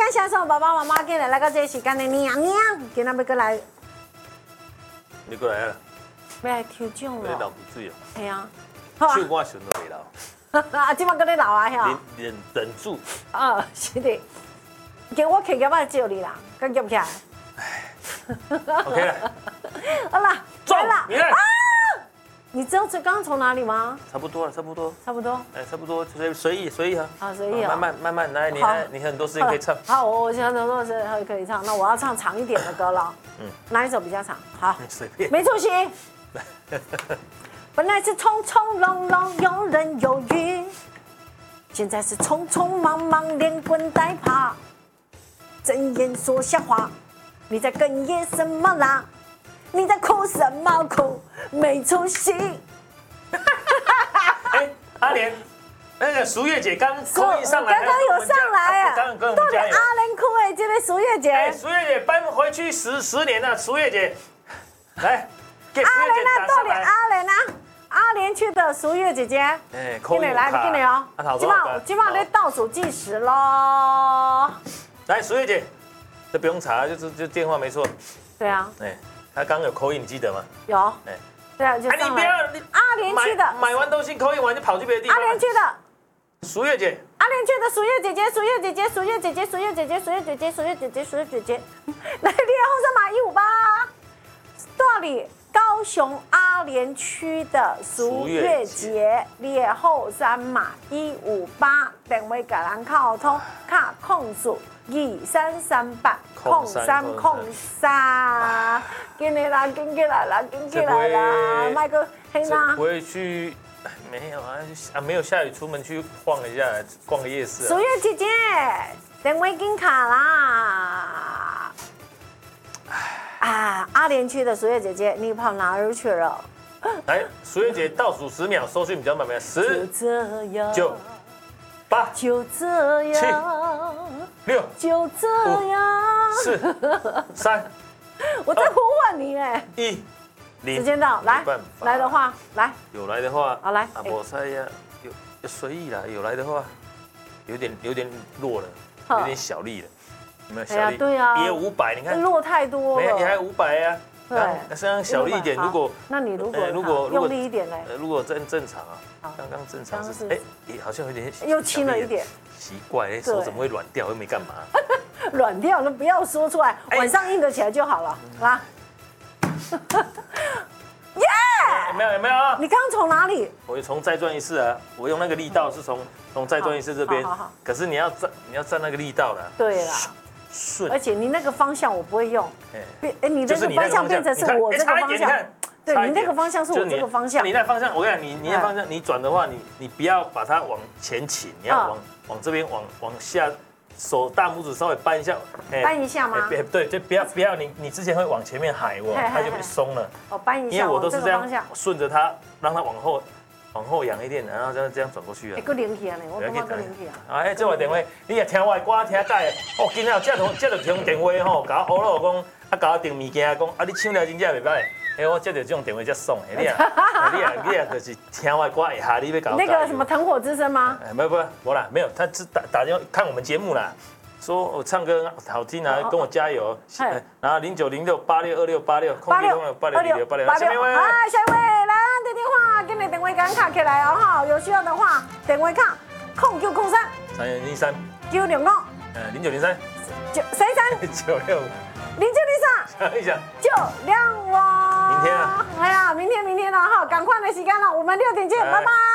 感谢所有爸爸妈妈今日来到这个时间的娘娘，今日要过来， 你过来啊！ 要来抽奖你流咯。 鼻水哦， 系啊，好手我顺都未流， 啊，今麦搁咧流啊，吓。 忍住。 是的。叫我企业仔借你啦，跟夹起来。 OK 了， 好啦， 中来啦！ 你看， 你知道这刚刚从哪里吗？ 差不多了，差不多。 差不多。 差不多，随意啊。 啊，随意啊。 慢慢来， 好你很多事情可以唱。 好，我现在都是可以唱，那我要唱长一点的歌了。哪一首比较长？好， 随便。 没出息。本来是匆匆忙忙，游刃有余，现在是匆匆忙忙，连滚带爬。睁眼说瞎话，你在哽咽什么啦？你在哭什么哭？没出息。 哎，阿莲，那个淑月姐刚空一上来， 刚刚有上来啊， 刚跟我到底们加油。 阿莲哭的这个淑月姐， 哎，淑月姐搬回去10年了，淑月姐，来，给淑阿月姐莲啊，到底打上来。 阿莲啊，阿莲去的淑月姐姐， 哎， 进来来，进来哦，今晚在倒数计时喽。 来，淑月姐，这不用查，就电话没错。 对啊， 哎，她刚有口音，你记得吗？ 有， 哎， 对啊，就你上来。 不要， 阿莲去的， 买完东西口音完就跑去别的地方。 阿莲去的， 淑月姐， 阿莲去的淑月姐姐，淑月姐姐，淑月姐姐，淑月姐姐，淑月姐姐，淑月姐姐，淑月姐姐，来列后山马158，大理高雄阿莲区的淑月姐列后山马158，电话甲人敲通，卡控数23380303，紧起来，紧起来啦，紧起来啦，麦克黑啦不。会去？没有啊，没有下雨，出门去晃一下，逛个夜市啊。 淑月姐姐，电话紧卡啦！啊，阿莲区的淑月姐姐，你跑哪儿去了？ 来，淑月姐倒数10秒，收讯比较慢，没有就 10、 这样， 9、8、 就这样， 6、 就这样。 4、3、 我在呼唤你哎！ 1、0。 时间到，来没办法来的话，来， 有来的话， 好来啊，我猜呀，有随意啦，有来的话，有点弱了，有点小力了，有没有哎呀小力？ 对啊也有500，你看， 落太多没有，也还了。 500啊。 对身上小力一点， 好如果那你如如果果用力一点嘞， 如果正常啊好， 刚刚正常刚刚是是哎，好像有点又轻了一点， 奇怪，手怎么会软掉？又没干嘛？ 软掉了不要说出来， 哎晚上硬得起来就好了。来，耶！ 有没有啊？ 你刚刚从哪里？ 我从再转一次啊，我用那个力道是从再转一次这边好， 可是你要站那个力道了， 对啦， 顺而且你那个方向我不会用， 哎。 你那个方向变成是我这个方向，对你那个方向是我这个方向。 你那方向，我跟你讲，你那方向你转的话，你不要把它往前倾，你要往这边往下，手大拇指稍微扳一下， 扳一下吗？ 对，就不要你之前会往前面海我，它就松了。 哦，扳一下， 因为我都是这样方向顺着它，让它往后仰一点，然后这样转过去啊。 够灵起啊呢，我感觉够灵起啊。 哎，这话电话，你也听我的歌听解哦，今仔这就通电话吼，甲我唬讲，啊甲我订物件讲，啊你唱了真正袂歹，哎我接到这种电话才爽的，你啊就是听我的歌会下你要搞。 那个什么腾火之声吗？ 哎，没啦，没有，他是打电话看我们节目啦，说我唱歌好听啊，跟我加油，然后0906862686，空气通82686，下面位。 哎，下一位来按电话，给你电话赶卡起来哦哈，有需要的话电话卡0903 3113 960 0903 933 0903。 想一想， 就亮我。 明天啊！ 哎呀，明天了哈，赶快的时间了，我们6点见，拜拜。